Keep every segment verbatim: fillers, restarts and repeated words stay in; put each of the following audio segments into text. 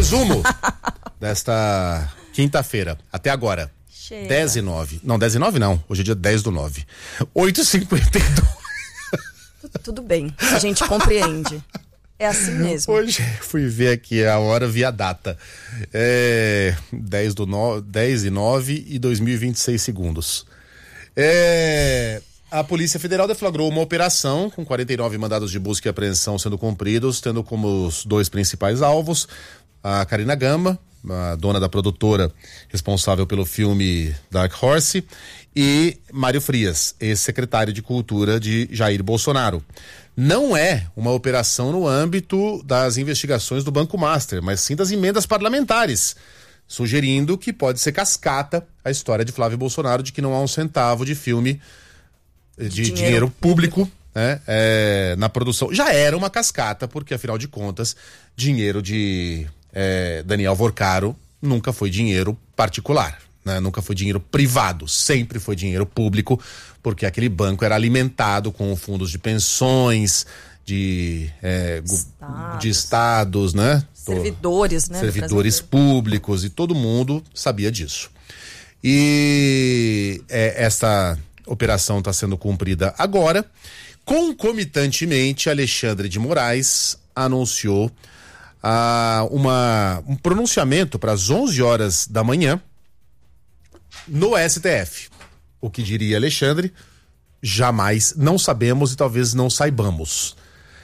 Resumo desta quinta-feira, até agora. Chega. dez e nove. Não, dez e nove não. Hoje é dia dez do nove. oito e cinquenta e dois. Tudo bem, a gente compreende. É assim mesmo. Hoje fui ver aqui a hora via data. É dez do no... dez e nove e dois mil e vinte e seis segundos. É... A Polícia Federal deflagrou uma operação com quarenta e nove mandados de busca e apreensão sendo cumpridos, tendo como os dois principais alvos a Karina Gama, a dona da produtora responsável pelo filme Dark Horse, e Mário Frias, ex-secretário de Cultura de Jair Bolsonaro. Não é uma operação no âmbito das investigações do Banco Master, mas sim das emendas parlamentares, sugerindo que pode ser cascata a história de Flávio Bolsonaro de que não há um centavo de filme de dinheiro, dinheiro público, né, é, na produção. Já era uma cascata, porque afinal de contas, dinheiro de é, Daniel Vorcaro nunca foi dinheiro particular, né, nunca foi dinheiro privado, sempre foi dinheiro público, porque aquele banco era alimentado com fundos de pensões, de, é, estados. de estados, né? Servidores, né? Servidores públicos, e todo mundo sabia disso. E é, essa operação está sendo cumprida agora. Concomitantemente, Alexandre de Moraes anunciou ah, uma, um pronunciamento para as onze horas da manhã no S T F. O que diria Alexandre? Jamais, não sabemos e talvez não saibamos.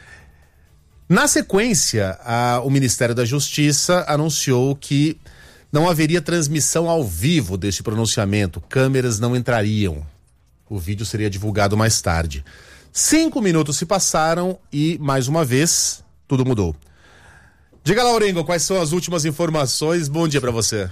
Na sequência, a, o Ministério da Justiça anunciou que não haveria transmissão ao vivo deste pronunciamento, câmeras não entrariam. O vídeo seria divulgado mais tarde. Cinco minutos se passaram e, mais uma vez, tudo mudou. Diga lá, Orengo, quais são as últimas informações? Bom dia para você.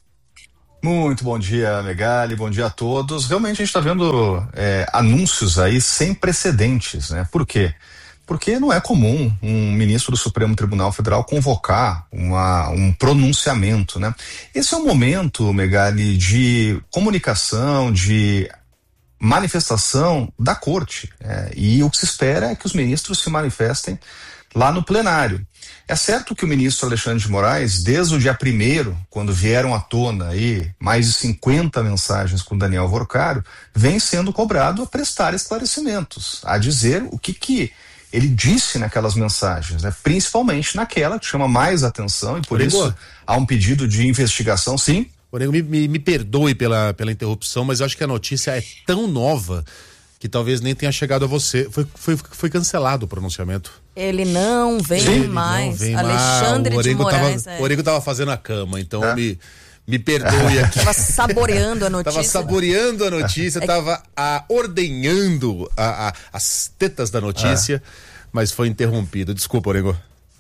Muito bom dia, Megali, bom dia a todos. Realmente a gente está vendo é, anúncios aí sem precedentes, né? Por quê? Porque não é comum um ministro do Supremo Tribunal Federal convocar uma, um pronunciamento, né? Esse é um momento, Megali, de comunicação, de manifestação da corte, é, e o que se espera é que os ministros se manifestem lá no plenário. É certo que o ministro Alexandre de Moraes, desde o dia primeiro, quando vieram à tona aí mais de cinquenta mensagens com Daniel Vorcaro, vem sendo cobrado a prestar esclarecimentos, a dizer o que que ele disse naquelas mensagens, né? Principalmente naquela que chama mais atenção, e por Orengo, isso há um pedido de investigação, sim. Orengo, me, me, me perdoe pela, pela interrupção, mas eu acho que a notícia é tão nova que talvez nem tenha chegado a você. Foi, foi, foi cancelado o pronunciamento. Ele não vem Sim, mais. Não vem Alexandre mais. de Moraes. Tava, é. O Orengo estava fazendo a cama, então é. me, me perdoe aqui. Estava saboreando a notícia. Estava saboreando a notícia, estava é. ordenhando a, a, as tetas da notícia, é. mas foi interrompido. Desculpa, Orengo.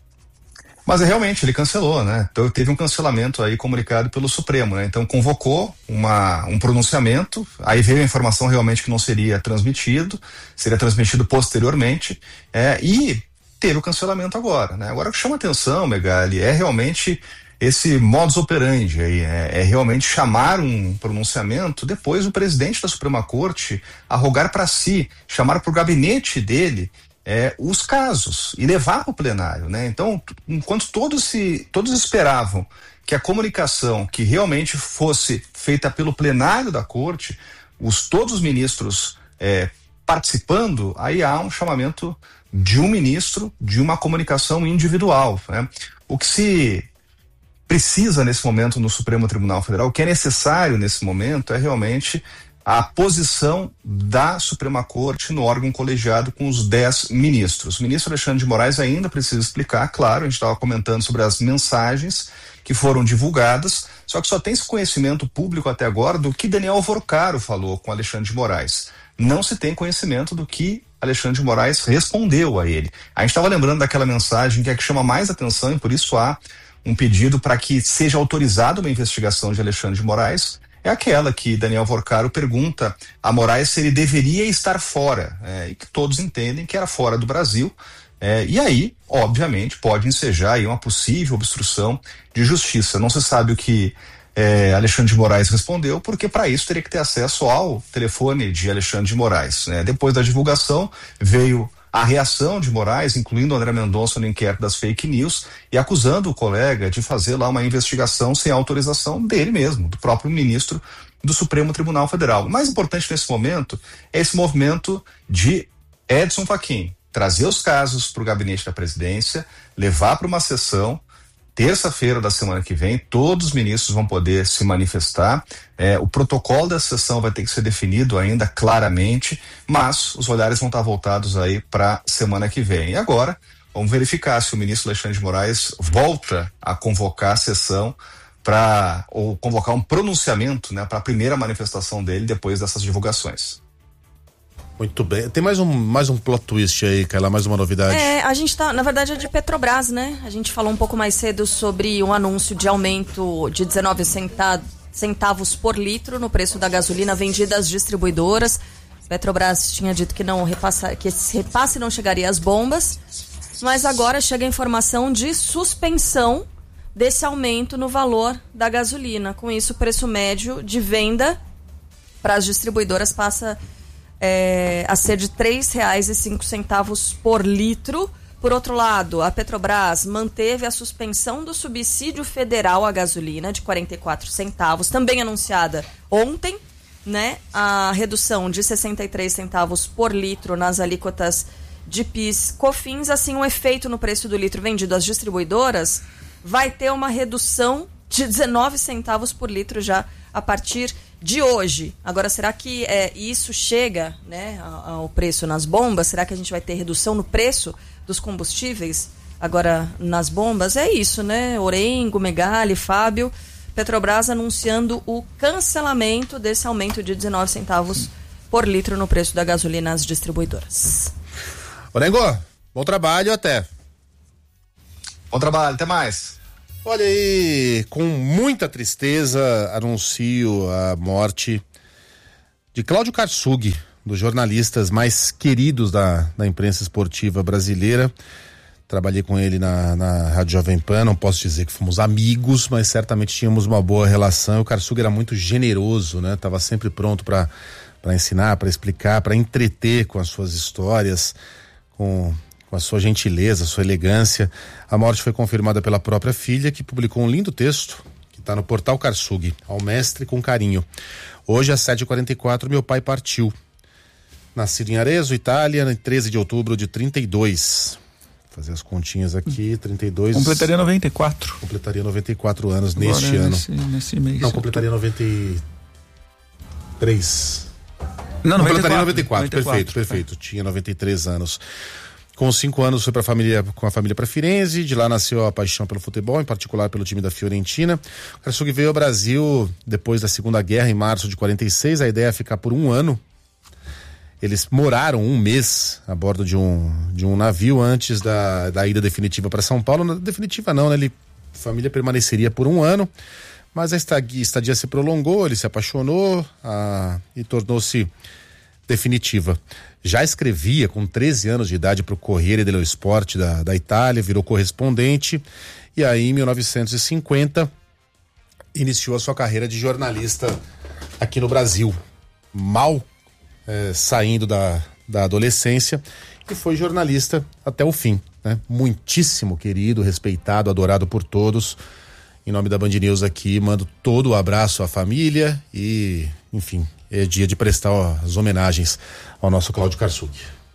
Mas é, realmente, ele cancelou, né? Então teve um cancelamento aí comunicado pelo Supremo, né? Então convocou uma, um pronunciamento, aí veio a informação realmente que não seria transmitido, seria transmitido posteriormente, é, e teve o cancelamento agora, né? Agora o que chama atenção, Megali, é realmente esse modus operandi aí, é, é realmente chamar um pronunciamento, depois o presidente da Suprema Corte arrogar para si, chamar para o gabinete dele É, os casos e levar para o plenário, né? Então, enquanto todos se, todos esperavam que a comunicação que realmente fosse feita pelo plenário da corte, os todos os ministros é, participando, aí há um chamamento de um ministro de uma comunicação individual, né? O que se precisa nesse momento no Supremo Tribunal Federal, o que é necessário nesse momento é realmente a posição da Suprema Corte no órgão colegiado com os dez ministros. O ministro Alexandre de Moraes ainda precisa explicar, claro, a gente estava comentando sobre as mensagens que foram divulgadas, só que só tem esse conhecimento público até agora do que Daniel Vorcaro falou com Alexandre de Moraes. Não se tem conhecimento do que Alexandre de Moraes respondeu a ele. A gente estava lembrando daquela mensagem que é que chama mais atenção e por isso há um pedido para que seja autorizada uma investigação de Alexandre de Moraes. É aquela que Daniel Vorcaro pergunta a Moraes se ele deveria estar fora, é, e que todos entendem que era fora do Brasil, é, e aí, obviamente, pode ensejar aí uma possível obstrução de justiça. Não se sabe o que é, Alexandre de Moraes respondeu, porque para isso teria que ter acesso ao telefone de Alexandre de Moraes, né? Depois da divulgação veio a reação de Moraes, incluindo André Mendonça no inquérito das fake news, e acusando o colega de fazer lá uma investigação sem autorização dele mesmo, do próprio ministro do Supremo Tribunal Federal. O mais importante nesse momento é esse movimento de Edson Fachin trazer os casos para o gabinete da presidência, levar para uma sessão. Terça-feira da semana que vem, todos os ministros vão poder se manifestar. É, o protocolo da sessão vai ter que ser definido ainda claramente, mas os olhares vão estar voltados aí para a semana que vem. E agora, vamos verificar se o ministro Alexandre de Moraes volta a convocar a sessão para, ou convocar um pronunciamento, né, para a primeira manifestação dele depois dessas divulgações. Muito bem. Tem mais um, mais um plot twist aí, Carla, mais uma novidade. É, a gente tá, na verdade é de Petrobras, né? A gente falou um pouco mais cedo sobre um anúncio de aumento de dezenove centavos por litro no preço da gasolina vendida às distribuidoras. Petrobras tinha dito que, não repassa, que esse repasse não chegaria às bombas, mas agora chega a informação de suspensão desse aumento no valor da gasolina. Com isso, o preço médio de venda para as distribuidoras passa É, a ser de três reais e cinco centavos por litro. Por outro lado, a Petrobras manteve a suspensão do subsídio federal à gasolina de quarenta e quatro centavos, também anunciada ontem, né? A redução de sessenta e três centavos por litro nas alíquotas de PIS, COFINS. Assim, o efeito no preço do litro vendido às distribuidoras vai ter uma redução de dezenove centavos por litro já a partir de hoje. Agora, será que é, isso chega, né, ao preço nas bombas? Será que a gente vai ter redução no preço dos combustíveis agora nas bombas? É isso, né? Orengo, Megali, Fábio, Petrobras anunciando o cancelamento desse aumento de dezenove centavos por litro no preço da gasolina às distribuidoras. Orengo, bom trabalho, até. Bom trabalho, até mais. Olha aí, com muita tristeza, anuncio a morte de Cláudio Karsug, dos jornalistas mais queridos da, da imprensa esportiva brasileira. Trabalhei com ele na, na Rádio Jovem Pan, não posso dizer que fomos amigos, mas certamente tínhamos uma boa relação. O Karsug era muito generoso, né? Tava sempre pronto para para ensinar, para explicar, para entreter com as suas histórias, com com a sua gentileza, a sua elegância. A morte foi confirmada pela própria filha, que publicou um lindo texto, que está no portal Karsug, ao mestre com carinho. Hoje, às sete e quarenta e quatro, meu pai partiu. Nascido em Arezzo, Itália, em treze de outubro de trinta e dois. Vou fazer as continhas aqui, trinta e dois... Completaria noventa e quatro. Completaria noventa e quatro anos agora, neste é ano. Nesse, nesse mês. Não, completaria noventa e três. Não, completaria noventa e quatro, noventa e quatro, perfeito, perfeito. É. Tinha noventa e três anos. Com cinco anos foi para a família, com a família para Firenze. De lá nasceu a paixão pelo futebol, em particular pelo time da Fiorentina. O Karsug veio ao Brasil depois da Segunda Guerra, em março de quarenta e seis. A ideia é ficar por um ano. Eles moraram um mês a bordo de um, de um navio antes da, da ida definitiva para São Paulo. Na definitiva não, né? Ele, a família permaneceria por um ano, mas a estadia, estadia se prolongou, ele se apaixonou a, e tornou-se definitiva. Já escrevia com treze anos de idade para o Corriere dello Sport da, da Itália, virou correspondente e aí em mil novecentos e cinquenta iniciou a sua carreira de jornalista aqui no Brasil. Mal é, saindo da, da adolescência e foi jornalista até o fim, né? Muitíssimo querido, respeitado, adorado por todos. Em nome da Band News aqui, mando todo o abraço à família e, enfim, é dia de prestar as homenagens ao nosso Cláudio Karsug.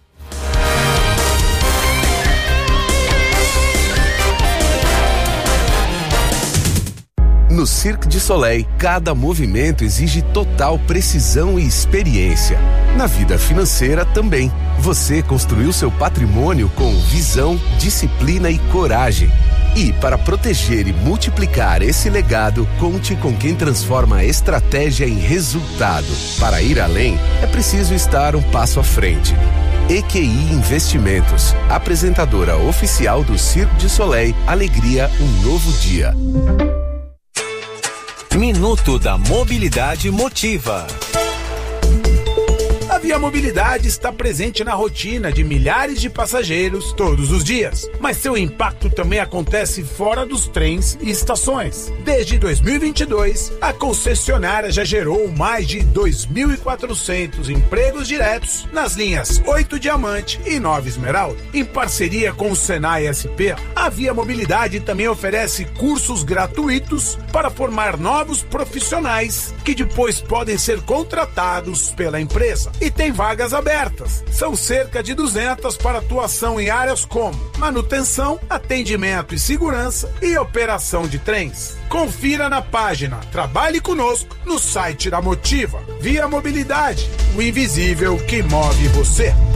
No Cirque du Soleil, cada movimento exige total precisão e experiência. Na vida financeira também. Você construiu seu patrimônio com visão, disciplina e coragem. E para proteger e multiplicar esse legado, conte com quem transforma a estratégia em resultado. Para ir além, é preciso estar um passo à frente. E Q I Investimentos, apresentadora oficial do Cirque du Soleil, alegria, um novo dia. Minuto da Mobilidade Motiva. A Via Mobilidade está presente na rotina de milhares de passageiros todos os dias, mas seu impacto também acontece fora dos trens e estações. Desde dois mil e vinte e dois, a concessionária já gerou mais de dois mil e quatrocentos empregos diretos nas linhas oito Diamante e nove Esmeralda. Em parceria com o Senai S P, a Via Mobilidade também oferece cursos gratuitos para formar novos profissionais que depois podem ser contratados pela empresa. E tem vagas abertas. São cerca de duzentas para atuação em áreas como manutenção, atendimento e segurança e operação de trens. Confira na página Trabalhe Conosco no site da Motiva. Via Mobilidade, o invisível que move você.